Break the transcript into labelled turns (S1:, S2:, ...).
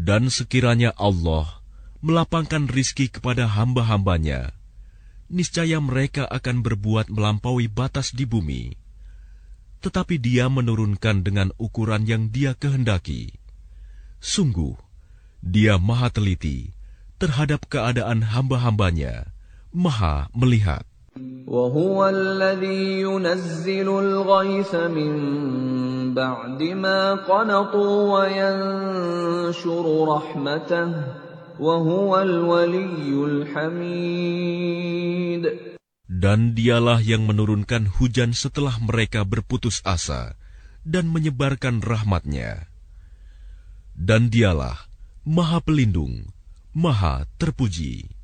S1: Dan sekiranya Allah melapangkan rizki kepada hamba-hambanya, niscaya mereka akan berbuat melampaui batas di bumi. Tetapi Dia menurunkan dengan ukuran yang Dia kehendaki. Sungguh, Dia Maha Teliti terhadap keadaan hamba-hambanya, Maha melihat.
S2: وَهُوَ الَّذِي يُنَزِّلُ الْغَيْثَ مِن بَعْدِ مَا قَنَطُوا وَيَنشُرُ رَحْمَتَهُ وَهُوَ الْوَلِيُّ الْحَمِيدُ.
S1: Dan Dialah yang menurunkan hujan setelah mereka berputus asa dan menyebarkan rahmat-Nya. Dan Dialah Maha Pelindung, Maha Terpuji.